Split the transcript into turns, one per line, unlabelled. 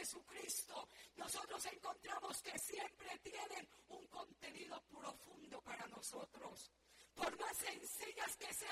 Jesucristo, nosotros encontramos que siempre tienen un contenido profundo para nosotros. Por más sencillas que sean